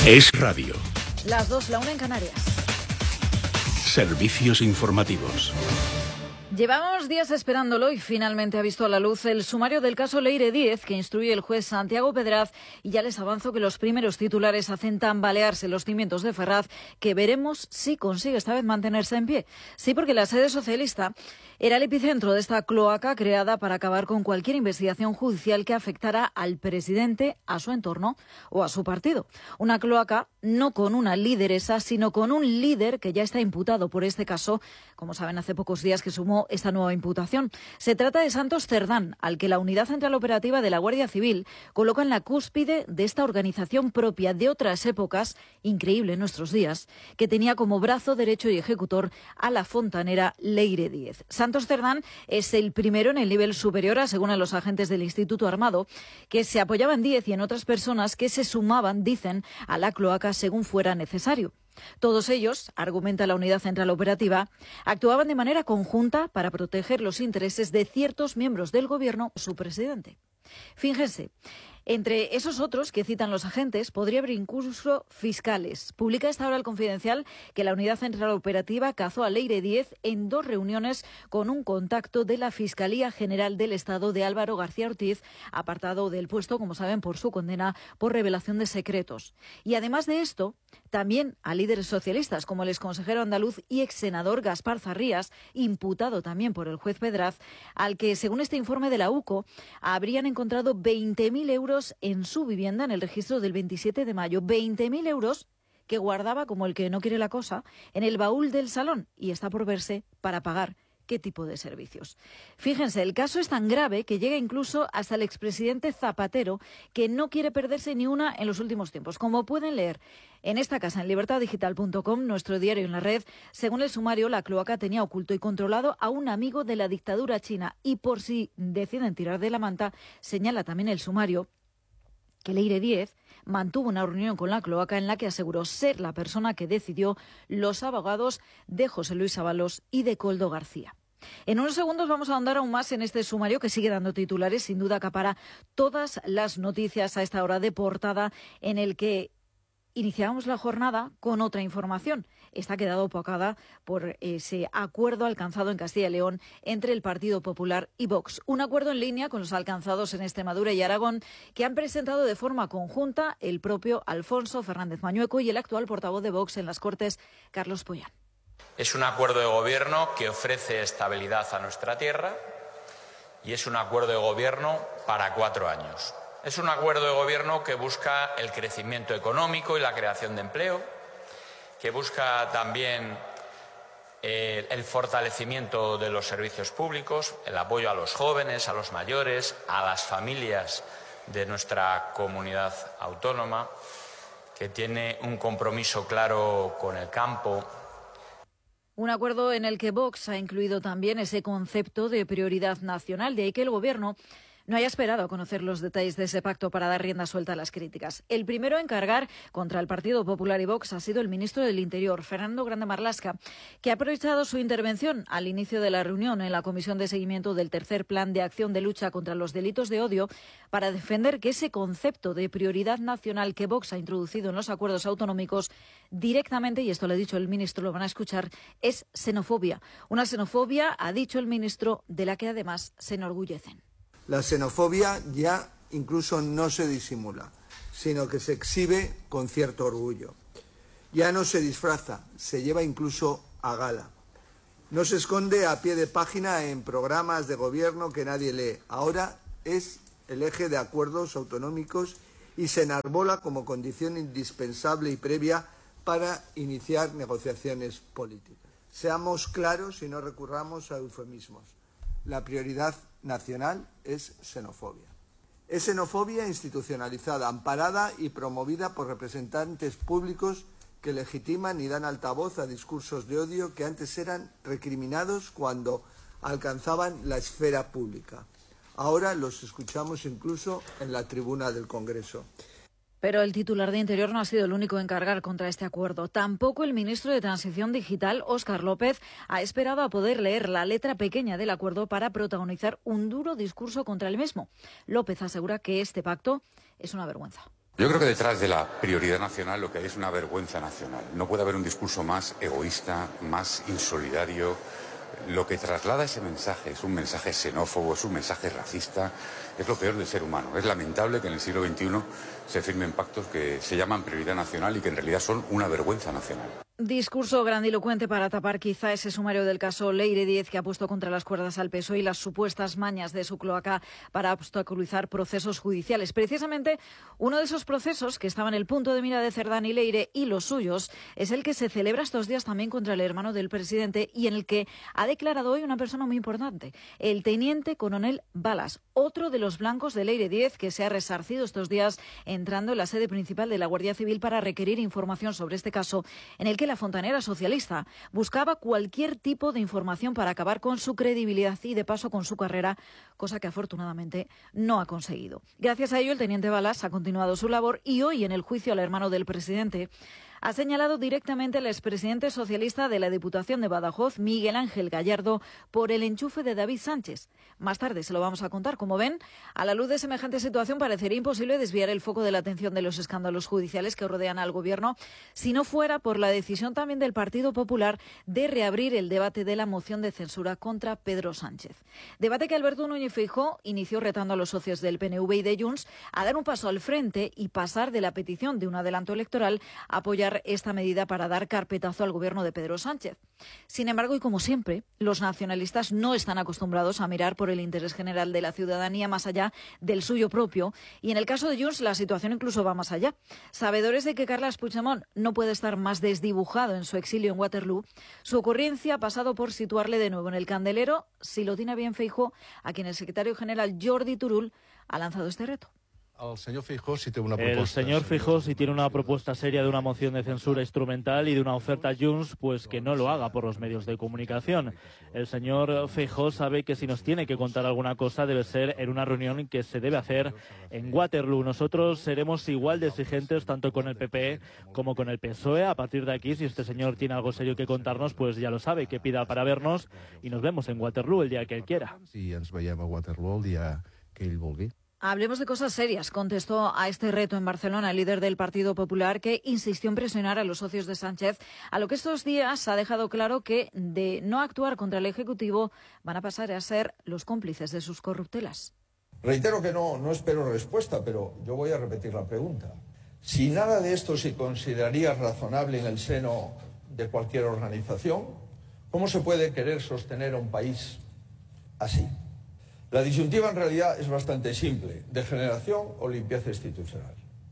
Es radio. Las 2, la 1 en Canarias. Servicios informativos. Llevamos días esperándolo y finalmente ha visto a la luz el sumario del caso Leire Díez que instruye el juez Santiago Pedraz, y ya les avanzo que los primeros titulares hacen tambalearse los cimientos de Ferraz, que veremos si consigue esta vez mantenerse en pie. Sí, porque la sede socialista era el epicentro de esta cloaca creada para acabar con cualquier investigación judicial que afectara al presidente, a su entorno o a su partido. Una cloaca no con una lideresa, sino con un líder que ya está imputado por este caso, como saben, hace pocos días que sumó esta nueva imputación. Se trata de Santos Cerdán, al que la Unidad Central Operativa de la Guardia Civil coloca en la cúspide de esta organización propia de otras épocas, increíble en nuestros días, que tenía como brazo derecho y ejecutor a la fontanera Leire Díez. Santos Cerdán es el primero en el nivel superior, según a los agentes del Instituto Armado, que se apoyaba en Díez y en otras personas que se sumaban, dicen, a la cloaca según fuera necesario. Todos ellos, argumenta la Unidad Central Operativa, actuaban de manera conjunta para proteger los intereses de ciertos miembros del Gobierno, su presidente. Fíjense, entre esos otros que citan los agentes podría haber incluso fiscales. Publica esta hora el Confidencial que la Unidad Central Operativa cazó a Leire Díez en 2 reuniones con un contacto de la Fiscalía General del Estado de Álvaro García Ortiz, apartado del puesto, como saben, por su condena por revelación de secretos. Y además de esto, también a líderes socialistas como el exconsejero andaluz y exsenador Gaspar Zarrías, imputado también por el juez Pedraz, al que, según este informe de la UCO, habrían encontrado 20.000 euros en su vivienda en el registro del 27 de mayo. 20.000 euros que guardaba, como el que no quiere la cosa, en el baúl del salón, y está por verse para pagar qué tipo de servicios. Fíjense, el caso es tan grave que llega incluso hasta el expresidente Zapatero, que no quiere perderse ni una en los últimos tiempos. Como pueden leer en esta casa, en libertaddigital.com, nuestro diario en la red, según el sumario, la cloaca tenía oculto y controlado a un amigo de la dictadura china, y por si deciden tirar de la manta, señala también el sumario que Leire Díez mantuvo una reunión con la cloaca en la que aseguró ser la persona que decidió los abogados de José Luis Ábalos y de Koldo García. En unos segundos vamos a ahondar aún más en este sumario que sigue dando titulares, sin duda acapara todas las noticias a esta hora de portada, en el que iniciamos la jornada con otra información. Esta ha quedado opacada por ese acuerdo alcanzado en Castilla y León entre el Partido Popular y Vox. Un acuerdo en línea con los alcanzados en Extremadura y Aragón, que han presentado de forma conjunta el propio Alfonso Fernández Mañueco y el actual portavoz de Vox en las Cortes, Carlos Pollán. Es un acuerdo de gobierno que ofrece estabilidad a nuestra tierra y es un acuerdo de gobierno para 4 años. Es un acuerdo de gobierno que busca el crecimiento económico y la creación de empleo, que busca también el fortalecimiento de los servicios públicos, el apoyo a los jóvenes, a los mayores, a las familias de nuestra comunidad autónoma, que tiene un compromiso claro con el campo. Un acuerdo en el que Vox ha incluido también ese concepto de prioridad nacional, de ahí que el Gobierno no haya esperado a conocer los detalles de ese pacto para dar rienda suelta a las críticas. El primero en cargar contra el Partido Popular y Vox ha sido el ministro del Interior, Fernando Grande Marlaska, que ha aprovechado su intervención al inicio de la reunión en la Comisión de Seguimiento del Tercer Plan de Acción de Lucha contra los Delitos de Odio para defender que ese concepto de prioridad nacional que Vox ha introducido en los acuerdos autonómicos directamente, y esto lo ha dicho el ministro, lo van a escuchar, es xenofobia. Una xenofobia, ha dicho el ministro, de la que además se enorgullecen. La xenofobia ya incluso no se disimula, sino que se exhibe con cierto orgullo. Ya no se disfraza, se lleva incluso a gala. No se esconde a pie de página en programas de gobierno que nadie lee. Ahora es el eje de acuerdos autonómicos y se enarbola como condición indispensable y previa para iniciar negociaciones políticas. Seamos claros y no recurramos a eufemismos. La prioridad nacional es xenofobia. Es xenofobia institucionalizada, amparada y promovida por representantes públicos que legitiman y dan altavoz a discursos de odio que antes eran recriminados cuando alcanzaban la esfera pública. Ahora los escuchamos incluso en la tribuna del Congreso. Pero el titular de Interior no ha sido el único en cargar contra este acuerdo. Tampoco el ministro de Transición Digital, Óscar López, ha esperado a poder leer la letra pequeña del acuerdo para protagonizar un duro discurso contra el mismo. López asegura que este pacto es una vergüenza. Yo creo que detrás de la prioridad nacional lo que hay es una vergüenza nacional. No puede haber un discurso más egoísta, más insolidario. Lo que traslada ese mensaje es un mensaje xenófobo, es un mensaje racista, es lo peor del ser humano. Es lamentable que en el siglo XXI se firmen pactos que se llaman prioridad nacional y que en realidad son una vergüenza nacional. Discurso grandilocuente para tapar quizá ese sumario del caso Leire Díez, que ha puesto contra las cuerdas al PSOE y las supuestas mañas de su cloaca para obstaculizar procesos judiciales. Precisamente uno de esos procesos que estaba en el punto de mira de Cerdán y Leire y los suyos es el que se celebra estos días también contra el hermano del presidente y en el que ha declarado hoy una persona muy importante, el teniente coronel Balas, otro de los blancos de Leire Díez que se ha resarcido estos días entrando en la sede principal de la Guardia Civil para requerir información sobre este caso en el que la fontanera socialista buscaba cualquier tipo de información para acabar con su credibilidad y de paso con su carrera, cosa que afortunadamente no ha conseguido. Gracias a ello, el teniente Balas ha continuado su labor y hoy en el juicio al hermano del presidente ha señalado directamente al expresidente socialista de la Diputación de Badajoz, Miguel Ángel Gallardo, por el enchufe de David Sánchez. Más tarde se lo vamos a contar. Como ven, a la luz de semejante situación parecería imposible desviar el foco de la atención de los escándalos judiciales que rodean al Gobierno, si no fuera por la decisión también del Partido Popular de reabrir el debate de la moción de censura contra Pedro Sánchez. Debate que Alberto Núñez Feijóo inició retando a los socios del PNV y de Junts a dar un paso al frente y pasar de la petición de un adelanto electoral a apoyar esta medida para dar carpetazo al gobierno de Pedro Sánchez. Sin embargo, y como siempre, los nacionalistas no están acostumbrados a mirar por el interés general de la ciudadanía más allá del suyo propio, y en el caso de Junts la situación incluso va más allá. Sabedores de que Carles Puigdemont no puede estar más desdibujado en su exilio en Waterloo, su ocurrencia ha pasado por situarle de nuevo en el candelero, si lo tiene bien Feijóo, a quien el secretario general Jordi Turull ha lanzado este reto. El señor Feijóo sí tiene una propuesta. El señor Feijóo sí tiene una propuesta seria de una moción de censura instrumental y de una oferta a Junts, pues que no lo haga por los medios de comunicación. El señor Feijóo sabe que si nos tiene que contar alguna cosa debe ser en una reunión que se debe hacer en Waterloo. Nosotros seremos igual de exigentes tanto con el PP como con el PSOE. A partir de aquí, si este señor tiene algo serio que contarnos, pues ya lo sabe, que pida para vernos y nos vemos en Waterloo el día que él quiera. Si ens veiem a Waterloo el dia que ell vulgui. Hablemos de cosas serias, contestó a este reto en Barcelona el líder del Partido Popular, que insistió en presionar a los socios de Sánchez, a lo que estos días ha dejado claro que de no actuar contra el Ejecutivo van a pasar a ser los cómplices de sus corruptelas. Reitero que no espero respuesta, pero yo voy a repetir la pregunta. Si nada de esto se consideraría razonable en el seno de cualquier organización, ¿cómo se puede querer sostener a un país así? La disyuntiva en realidad es bastante simple, degeneración o limpieza institucional.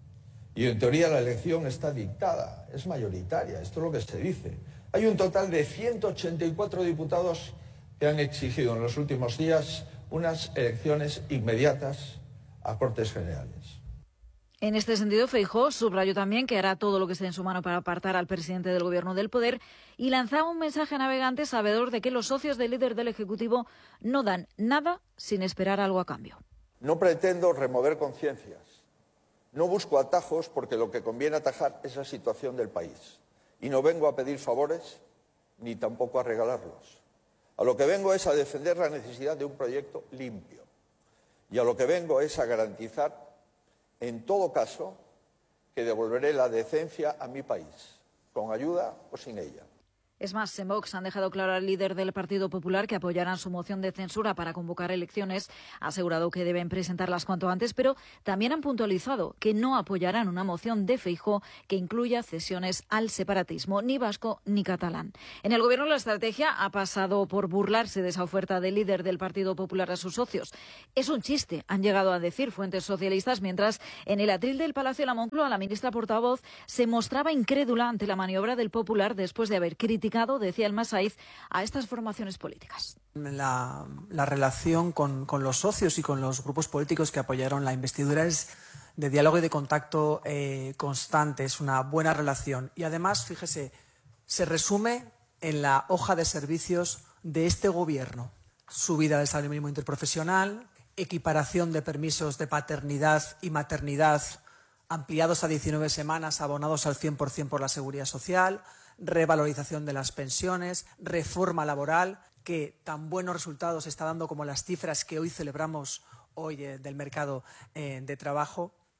Y en teoría la elección está dictada, es mayoritaria, esto es lo que se dice. Hay un total de 184 diputados que han exigido en los últimos días unas elecciones inmediatas a Cortes Generales. En este sentido, Feijóo subrayó también que hará todo lo que esté en su mano para apartar al presidente del Gobierno del poder y lanzaba un mensaje a navegantes sabedor de que los socios del líder del Ejecutivo no dan nada sin esperar algo a cambio. No pretendo remover conciencias. No busco atajos porque lo que conviene atajar es la situación del país. Y no vengo a pedir favores ni tampoco a regalarlos. A lo que vengo es a defender la necesidad de un proyecto limpio. Y a lo que vengo es a garantizar, en todo caso, que devolveré la decencia a mi país, con ayuda o sin ella. Es más, en Vox han dejado claro al líder del Partido Popular que apoyarán su moción de censura para convocar elecciones. Ha asegurado que deben presentarlas cuanto antes, pero también han puntualizado que no apoyarán una moción de Feijóo que incluya cesiones al separatismo, ni vasco ni catalán. En el Gobierno la estrategia ha pasado por burlarse de esa oferta del líder del Partido Popular a sus socios. Es un chiste, han llegado a decir fuentes socialistas, mientras en el atril del Palacio de la Moncloa la ministra portavoz se mostraba incrédula ante la maniobra del Popular después de haber criticado, decía el Masaiz, a estas formaciones políticas. La relación con los socios y con los grupos políticos que apoyaron la investidura es de diálogo y de contacto constante, es una buena relación. Y además, fíjese, se resume en la hoja de servicios de este Gobierno. Subida del salario mínimo interprofesional, equiparación de permisos de paternidad y maternidad ampliados a 19 semanas, abonados al 100% por la Seguridad Social, revalorización de las pensiones, reforma laboral, que tan buenos resultados está dando como las cifras que hoy celebramos hoy del mercado de trabajo.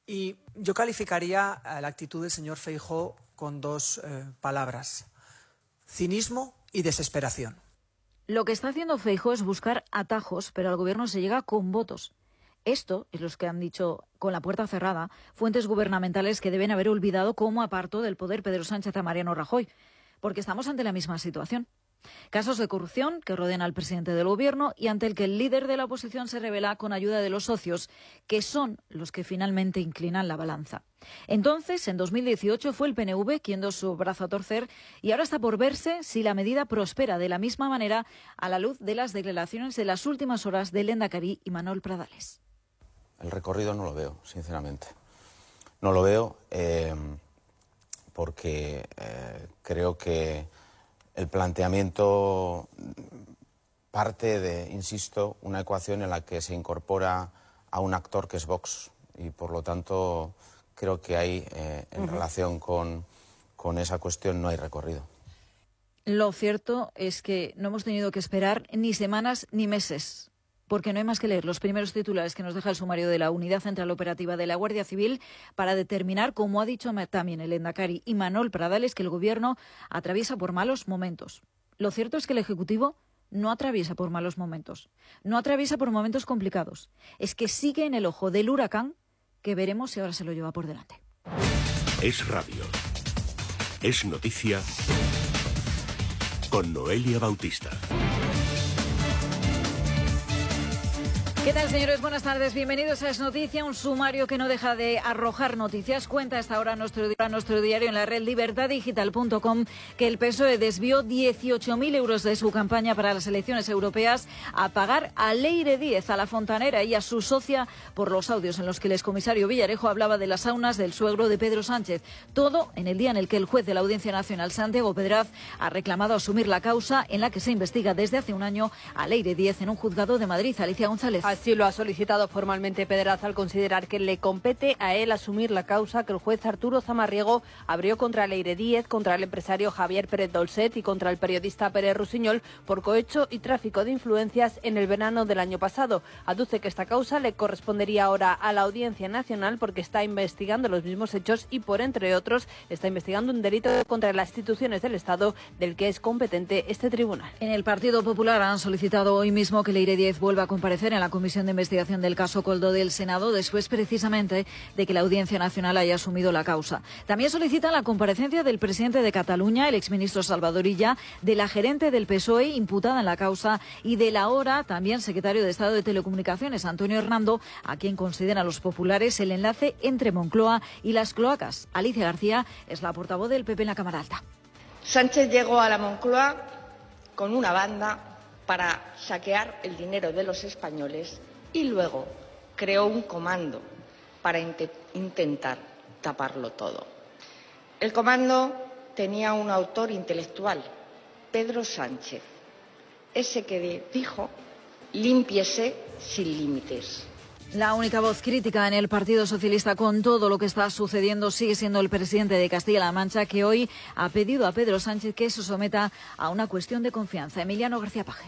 Y yo calificaría la actitud del señor Feijóo con dos palabras: cinismo y desesperación. Lo que está haciendo Feijóo es buscar atajos, pero al gobierno se llega con votos. Esto es lo que han dicho con la puerta cerrada fuentes gubernamentales que deben haber olvidado cómo apartó del poder Pedro Sánchez a Mariano Rajoy, porque estamos ante la misma situación. Casos de corrupción que rodean al presidente del gobierno y ante el que el líder de la oposición se revela con ayuda de los socios, que son los que finalmente inclinan la balanza. Entonces, en 2018, fue el PNV quien dio su brazo a torcer y ahora está por verse si la medida prospera de la misma manera a la luz de las declaraciones de las últimas horas de Lehendakari y Manuel Pradales. El recorrido no lo veo, sinceramente. No lo veo porque creo que el planteamiento parte de, insisto, una ecuación en la que se incorpora a un actor que es Vox y, por lo tanto, creo que hay, en relación con esa cuestión, no hay recorrido. Lo cierto es que no hemos tenido que esperar ni semanas ni meses, porque no hay más que leer los primeros titulares que nos deja el sumario de la Unidad Central Operativa de la Guardia Civil para determinar, como ha dicho también el Lehendakari y Manuel Pradales, que el Gobierno atraviesa por malos momentos. Lo cierto es que el Ejecutivo no atraviesa por malos momentos, no atraviesa por momentos complicados. Es que sigue en el ojo del huracán, que veremos si ahora se lo lleva por delante. Es radio. Es noticia con Noelia Bautista. ¿Qué tal, señores? Buenas tardes. Bienvenidos a Es Noticia, un sumario que no deja de arrojar noticias. Cuenta hasta ahora nuestro diario en la red libertaddigital.com que el PSOE desvió 18.000 euros de su campaña para las elecciones europeas a pagar a Leire Díez, a la fontanera y a su socia por los audios en los que el excomisario Villarejo hablaba de las saunas del suegro de Pedro Sánchez. Todo en el día en el que el juez de la Audiencia Nacional, Santiago Pedraz, ha reclamado asumir la causa en la que se investiga desde hace un año a Leire Díez en un juzgado de Madrid. Alicia González. Así lo ha solicitado formalmente Pedraz al considerar que le compete a él asumir la causa que el juez Arturo Zamarriego abrió contra Leire Díez, contra el empresario Javier Pérez Dolcet y contra el periodista Pérez Rusiñol por cohecho y tráfico de influencias en el verano del año pasado. Aduce que esta causa le correspondería ahora a la Audiencia Nacional porque está investigando los mismos hechos y, por entre otros, está investigando un delito contra las instituciones del Estado del que es competente este tribunal. En el Partido Popular han solicitado hoy mismo que Leire Díez vuelva a comparecer en la Comisión de Investigación del caso Koldo del Senado, después precisamente de que la Audiencia Nacional haya asumido la causa. También solicitan la comparecencia del presidente de Cataluña, el exministro Salvador Illa, de la gerente del PSOE imputada en la causa y del ahora también secretario de Estado de Telecomunicaciones, Antonio Hernando, a quien consideran los populares el enlace entre Moncloa y las cloacas. Alicia García es la portavoz del PP en la Cámara Alta. Sánchez llegó a la Moncloa con una banda para saquear el dinero de los españoles y luego creó un comando para intentar taparlo todo. El comando tenía un autor intelectual, Pedro Sánchez, ese que dijo: límpiese sin límites. La única voz crítica en el Partido Socialista con todo lo que está sucediendo sigue siendo el presidente de Castilla-La Mancha, que hoy ha pedido a Pedro Sánchez que se someta a una cuestión de confianza. Emiliano García Paje.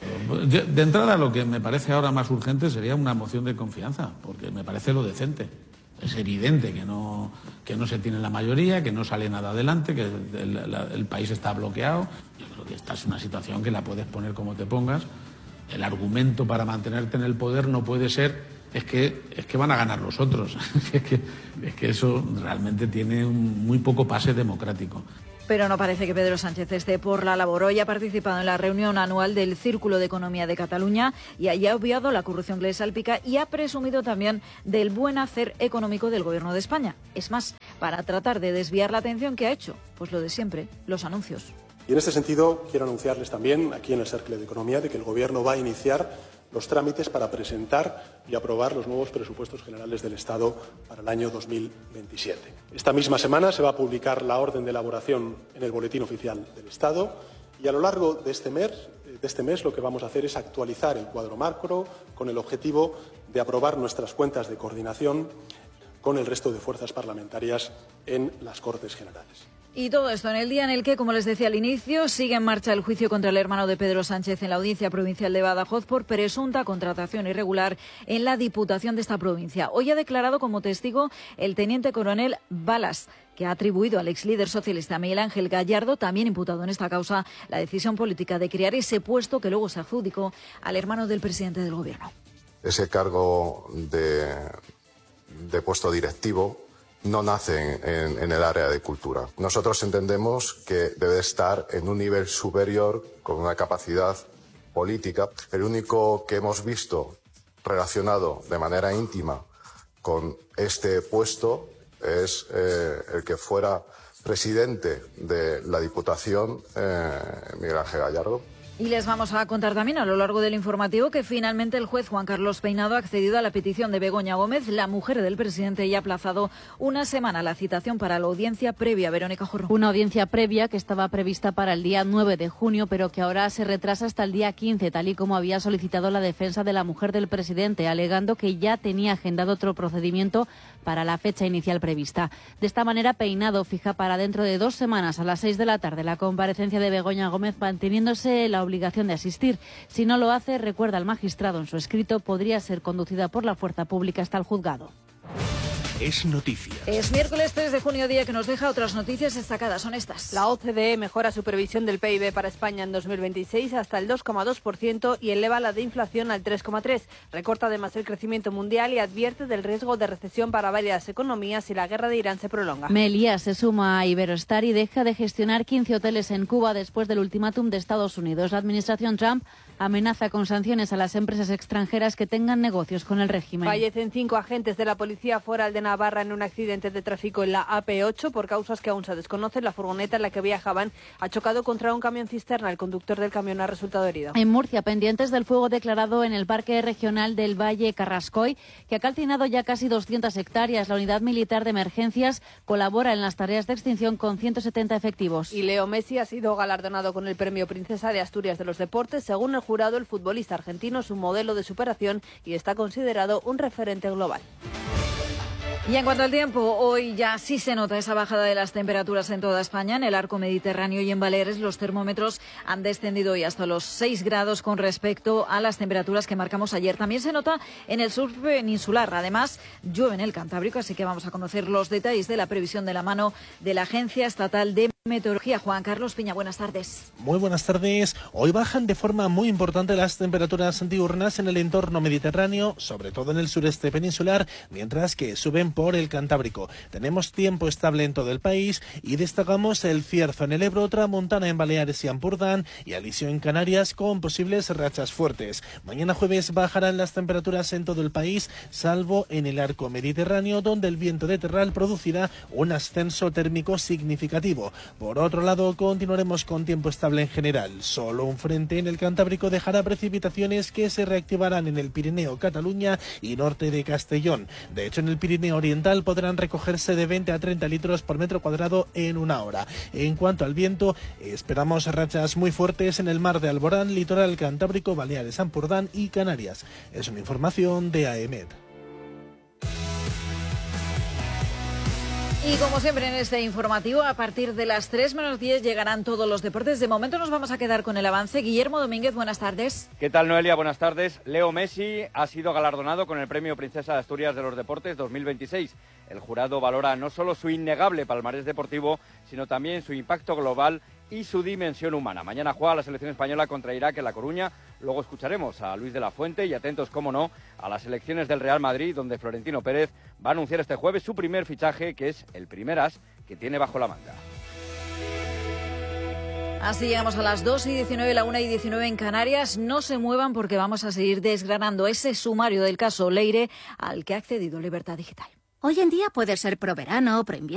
De entrada, lo que me parece ahora más urgente sería una moción de confianza, porque me parece lo decente. Es evidente que no se tiene la mayoría, que no sale nada adelante, que el país está bloqueado. Yo creo que esta es una situación que la puedes poner como te pongas. El argumento para mantenerte en el poder no puede ser es que van a ganar los otros. es que eso realmente tiene muy poco pase democrático. Pero no parece que Pedro Sánchez esté por la labor. Hoy ha participado en la reunión anual del Círculo de Economía de Cataluña y allí ha obviado la corrupción que le salpica y ha presumido también del buen hacer económico del Gobierno de España. Es más, para tratar de desviar la atención, ¿qué ha hecho? Pues lo de siempre, los anuncios. Y en este sentido quiero anunciarles también aquí en el Cercle de Economía de que el Gobierno va a iniciar los trámites para presentar y aprobar los nuevos presupuestos generales del Estado para el año 2027. Esta misma semana se va a publicar la orden de elaboración en el Boletín Oficial del Estado y a lo largo de este mes lo que vamos a hacer es actualizar el cuadro macro con el objetivo de aprobar nuestras cuentas de coordinación con el resto de fuerzas parlamentarias en las Cortes Generales. Y todo esto en el día en el que, como les decía al inicio, sigue en marcha el juicio contra el hermano de Pedro Sánchez en la Audiencia Provincial de Badajoz por presunta contratación irregular en la Diputación de esta provincia. Hoy ha declarado como testigo el teniente coronel Balas, que ha atribuido al ex líder socialista Miguel Ángel Gallardo, también imputado en esta causa, la decisión política de crear ese puesto que luego se adjudicó al hermano del presidente del Gobierno. Ese cargo de puesto directivo no nace en el área de cultura. Nosotros entendemos que debe estar en un nivel superior con una capacidad política. El único que hemos visto relacionado de manera íntima con este puesto es el que fuera presidente de la Diputación, Miguel Ángel Gallardo. Y les vamos a contar también a lo largo del informativo que finalmente el juez Juan Carlos Peinado ha accedido a la petición de Begoña Gómez, la mujer del presidente, y ha aplazado una semana la citación para la audiencia previa. Verónica Jorro. Una audiencia previa que estaba prevista para el día 9 de junio, pero que ahora se retrasa hasta el día 15, tal y como había solicitado la defensa de la mujer del presidente, alegando que ya tenía agendado otro procedimiento para la fecha inicial prevista. De esta manera, Peinado fija para dentro de 2 semanas a las 6 de la tarde la comparecencia de Begoña Gómez, manteniéndose la obligación de asistir. Si no lo hace, recuerda el magistrado en su escrito, podría ser conducida por la fuerza pública hasta el juzgado. Es noticia. Es miércoles 3 de junio, día que nos deja otras noticias destacadas. Son estas. La OCDE mejora su previsión del PIB para España en 2026 hasta el 2,2% y eleva la de inflación al 3,3%. Recorta además el crecimiento mundial y advierte del riesgo de recesión para varias economías si la guerra de Irán se prolonga. Meliá se suma a Iberostar y deja de gestionar 15 hoteles en Cuba después del ultimátum de Estados Unidos. La administración Trump amenaza con sanciones a las empresas extranjeras que tengan negocios con el régimen. Fallecen 5 agentes de la Policía Foral de Navarra en un accidente de tráfico en la AP8 por causas que aún se desconocen. La furgoneta en la que viajaban ha chocado contra un camión cisterna. El conductor del camión ha resultado herido. En Murcia, pendientes del fuego declarado en el Parque Regional del Valle Carrascoy, que ha calcinado ya casi 200 hectáreas. La Unidad Militar de Emergencias colabora en las tareas de extinción con 170 efectivos. Y Leo Messi ha sido galardonado con el Premio Princesa de Asturias de los Deportes. Según el jurado, el futbolista argentino es un modelo de superación y está considerado un referente global. Y en cuanto al tiempo, hoy ya sí se nota esa bajada de las temperaturas en toda España. En el arco mediterráneo y en Baleares los termómetros han descendido hoy hasta los 6 grados con respecto a las temperaturas que marcamos ayer. También se nota en el sur peninsular. Además, llueve en el Cantábrico, así que vamos a conocer los detalles de la previsión de la mano de la Agencia Estatal de Meteorología. Juan Carlos Piña, buenas tardes. Muy buenas tardes. Hoy bajan de forma muy importante las temperaturas diurnas en el entorno mediterráneo, sobre todo en el sureste peninsular, mientras que suben por el Cantábrico. Tenemos tiempo estable en todo el país y destacamos el Cierzo en el Ebro, Tramontana en Baleares y Ampurdán y Alisio en Canarias con posibles rachas fuertes. Mañana jueves bajarán las temperaturas en todo el país, salvo en el arco mediterráneo, donde el viento de terral producirá un ascenso térmico significativo. Por otro lado, continuaremos con tiempo estable en general. Solo un frente en el Cantábrico dejará precipitaciones que se reactivarán en el Pirineo, Cataluña y norte de Castellón. De hecho, en el Pirineo Oriental podrán recogerse de 20 a 30 litros por metro cuadrado en una hora. En cuanto al viento, esperamos rachas muy fuertes en el mar de Alborán, litoral Cantábrico, Baleares, Ampurdán y Canarias. Es una información de AEMET. Y como siempre en este informativo, a partir de las 3 menos 10 llegarán todos los deportes. De momento nos vamos a quedar con el avance. Guillermo Domínguez, buenas tardes. ¿Qué tal, Noelia? Buenas tardes. Leo Messi ha sido galardonado con el Premio Princesa de Asturias de los Deportes 2026. El jurado valora no solo su innegable palmarés deportivo, sino también su impacto global y su dimensión humana. Mañana juega la selección española contra Irak en La Coruña. Luego escucharemos a Luis de la Fuente y atentos, como no, a las elecciones del Real Madrid, donde Florentino Pérez va a anunciar este jueves su primer fichaje, que es el primer as que tiene bajo la manga. Así llegamos a las 2:19, la 1:19 en Canarias. No se muevan porque vamos a seguir desgranando ese sumario del caso Leire al que ha accedido Libertad Digital. Hoy en día puede ser pro verano, pro invierno.